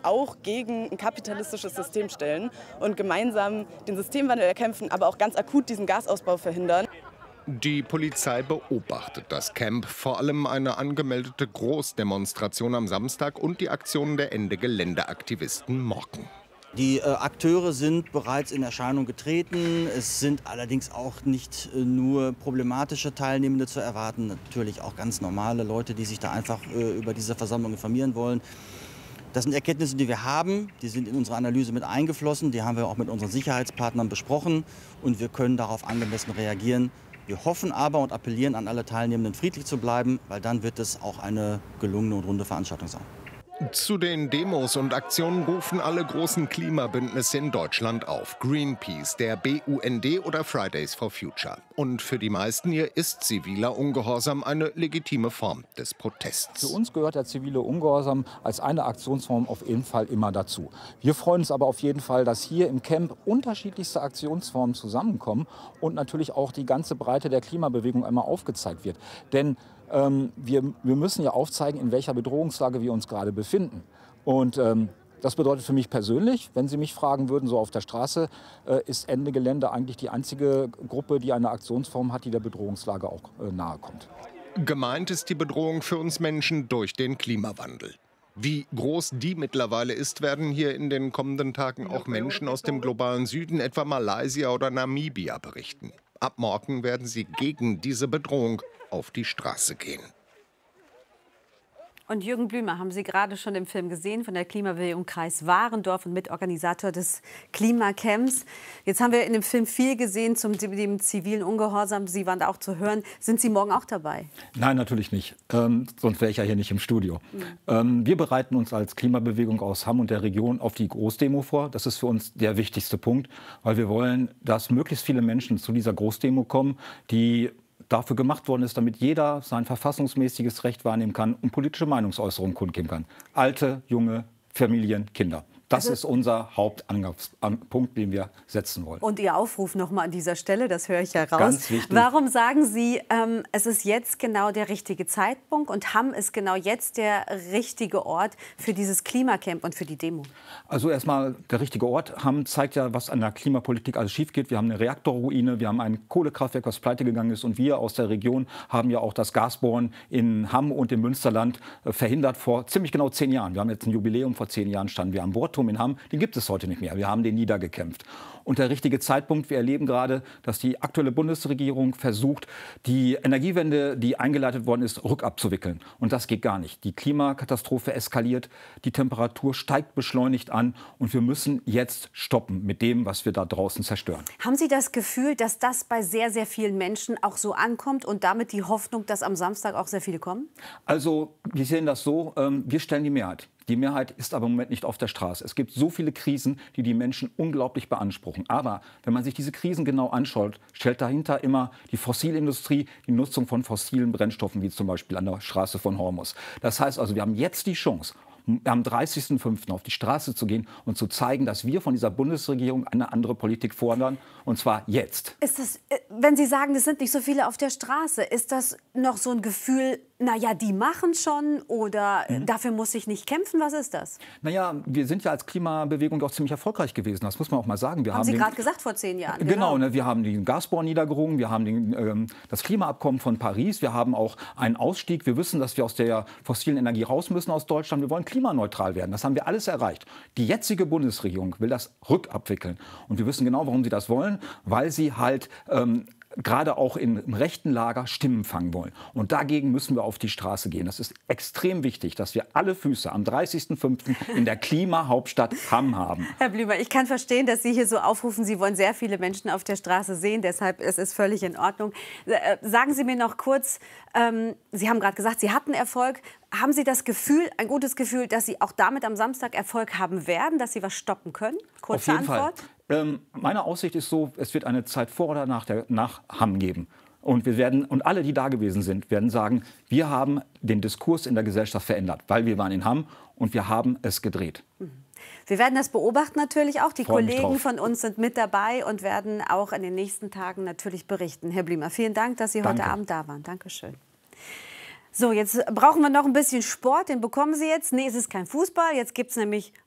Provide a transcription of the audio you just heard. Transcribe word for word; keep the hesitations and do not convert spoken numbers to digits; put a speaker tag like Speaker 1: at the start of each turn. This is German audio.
Speaker 1: auch gegen ein kapitalistisches System stellen und gemeinsam den Systemwandel erkämpfen, aber auch ganz akut diesen Gasausbau verhindern.
Speaker 2: Die Polizei beobachtet das Camp, vor allem eine angemeldete Großdemonstration am Samstag und die Aktionen der Ende-Gelände-Aktivisten morgen.
Speaker 3: Die äh, Akteure sind bereits in Erscheinung getreten. Es sind allerdings auch nicht äh, nur problematische Teilnehmende zu erwarten, natürlich auch ganz normale Leute, die sich da einfach äh, über diese Versammlung informieren wollen. Das sind Erkenntnisse, die wir haben, die sind in unsere Analyse mit eingeflossen, die haben wir auch mit unseren Sicherheitspartnern besprochen und wir können darauf angemessen reagieren. Wir hoffen aber und appellieren an alle Teilnehmenden, friedlich zu bleiben, weil dann wird es auch eine gelungene und runde Veranstaltung sein.
Speaker 2: Zu den Demos und Aktionen rufen alle großen Klimabündnisse in Deutschland auf. Greenpeace, der B U N D oder Fridays for Future. Und für die meisten hier ist ziviler Ungehorsam eine legitime Form des Protests.
Speaker 4: Für uns gehört der zivile Ungehorsam als eine Aktionsform auf jeden Fall immer dazu. Wir freuen uns aber auf jeden Fall, dass hier im Camp unterschiedlichste Aktionsformen zusammenkommen und natürlich auch die ganze Breite der Klimabewegung einmal aufgezeigt wird. Denn ähm, wir, wir müssen ja aufzeigen, in welcher Bedrohungslage wir uns gerade befinden. Und ähm, das bedeutet für mich persönlich, wenn Sie mich fragen würden, so auf der Straße, äh, ist Ende Gelände eigentlich die einzige Gruppe, die eine Aktionsform hat, die der Bedrohungslage auch äh, nahe kommt.
Speaker 2: Gemeint ist die Bedrohung für uns Menschen durch den Klimawandel. Wie groß die mittlerweile ist, werden hier in den kommenden Tagen auch Menschen aus dem globalen Süden, etwa Malaysia oder Namibia, berichten. Ab morgen werden sie gegen diese Bedrohung auf die Straße gehen.
Speaker 5: Und Jürgen Blümer haben Sie gerade schon im Film gesehen von der Klimabewegung Kreis Warendorf und Mitorganisator des Klimacamps. Jetzt haben wir in dem Film viel gesehen zum dem zivilen Ungehorsam. Sie waren da auch zu hören. Sind Sie morgen auch dabei?
Speaker 4: Nein, natürlich nicht. Ähm, sonst wäre ich ja hier nicht im Studio. Mhm. Ähm, wir bereiten uns als Klimabewegung aus Hamm und der Region auf die Großdemo vor. Das ist für uns der wichtigste Punkt, weil wir wollen, dass möglichst viele Menschen zu dieser Großdemo kommen, die dafür gemacht worden ist, damit jeder sein verfassungsmäßiges Recht wahrnehmen kann und politische Meinungsäußerungen kundgeben kann. Alte, junge, Familien, Kinder. Das also ist unser Hauptpunkt, den wir setzen wollen.
Speaker 5: Und Ihr Aufruf noch mal an dieser Stelle, das höre ich ja raus.
Speaker 4: Ganz wichtig.
Speaker 5: Warum sagen Sie, ähm, es ist jetzt genau der richtige Zeitpunkt und Hamm ist genau jetzt der richtige Ort für dieses Klimacamp und für die Demo?
Speaker 4: Also erstmal der richtige Ort. Hamm zeigt ja, was an der Klimapolitik alles schief geht. Wir haben eine Reaktorruine, wir haben ein Kohlekraftwerk, was pleite gegangen ist. Und wir aus der Region haben ja auch das Gasbohren in Hamm und im Münsterland verhindert vor ziemlich genau zehn Jahren. Wir haben jetzt ein Jubiläum, vor zehn Jahren standen wir am Bord in Hamm, den gibt es heute nicht mehr. Wir haben den niedergekämpft. Und der richtige Zeitpunkt, wir erleben gerade, dass die aktuelle Bundesregierung versucht, die Energiewende, die eingeleitet worden ist, rückabzuwickeln. Und das geht gar nicht. Die Klimakatastrophe eskaliert, die Temperatur steigt beschleunigt an und wir müssen jetzt stoppen mit dem, was wir da draußen zerstören.
Speaker 5: Haben Sie das Gefühl, dass das bei sehr, sehr vielen Menschen auch so ankommt und damit die Hoffnung, dass am Samstag auch sehr viele kommen?
Speaker 4: Also, wir sehen das so, ähm, wir stellen die Mehrheit. Die Mehrheit ist aber im Moment nicht auf der Straße. Es gibt so viele Krisen, die die Menschen unglaublich beanspruchen. Aber wenn man sich diese Krisen genau anschaut, stellt dahinter immer die Fossilindustrie, die Nutzung von fossilen Brennstoffen, wie zum Beispiel an der Straße von Hormus. Das heißt also, wir haben jetzt die Chance, am dreißigsten fünften auf die Straße zu gehen und zu zeigen, dass wir von dieser Bundesregierung eine andere Politik fordern, und zwar jetzt.
Speaker 5: Ist das, wenn Sie sagen, es sind nicht so viele auf der Straße, ist das noch so ein Gefühl, naja, die machen schon oder mhm. dafür muss ich nicht kämpfen? Was ist das?
Speaker 4: Naja, wir sind ja als Klimabewegung auch ziemlich erfolgreich gewesen, das muss man auch mal sagen. Wir
Speaker 5: haben,
Speaker 4: haben
Speaker 5: Sie
Speaker 4: den,
Speaker 5: gerade gesagt, vor zehn Jahren.
Speaker 4: Genau, genau ne, wir haben den Gasbohr niedergerungen, wir haben den, ähm, das Klimaabkommen von Paris, wir haben auch einen Ausstieg. Wir wissen, dass wir aus der fossilen Energie raus müssen aus Deutschland. Wir wollen klimaneutral werden. Das haben wir alles erreicht. Die jetzige Bundesregierung will das rückabwickeln. Und wir wissen genau, warum sie das wollen, weil sie halt ähm, gerade auch im rechten Lager Stimmen fangen wollen. Und dagegen müssen wir auf die Straße gehen. Das ist extrem wichtig, dass wir alle Füße am dreißigsten fünften in der Klimahauptstadt Hamm haben.
Speaker 5: Herr Blümer, ich kann verstehen, dass Sie hier so aufrufen. Sie wollen sehr viele Menschen auf der Straße sehen. Deshalb ist es völlig in Ordnung. Sagen Sie mir noch kurz, ähm, Sie haben gerade gesagt, Sie hatten Erfolg. Haben Sie das Gefühl, ein gutes Gefühl, dass Sie auch damit am Samstag Erfolg haben werden, dass Sie was stoppen können? Kurze
Speaker 4: Auf jeden
Speaker 5: Antwort.
Speaker 4: Fall. Ähm, meine Aussicht ist so, es wird eine Zeit vor oder nach, der, nach Hamm geben. Und, wir werden, und alle, die da gewesen sind, werden sagen, wir haben den Diskurs in der Gesellschaft verändert, weil wir waren in Hamm und wir haben es gedreht.
Speaker 5: Wir werden das beobachten natürlich auch. Die
Speaker 4: Freu mich
Speaker 5: Kollegen
Speaker 4: drauf.
Speaker 5: von uns sind mit dabei und werden auch in den nächsten Tagen natürlich berichten. Herr Blümer, vielen Dank, dass Sie
Speaker 4: Danke.
Speaker 5: heute Abend da waren. Dankeschön. So, jetzt brauchen wir noch ein bisschen Sport. Den bekommen Sie jetzt. Nee, es ist kein Fußball. Jetzt gibt es nämlich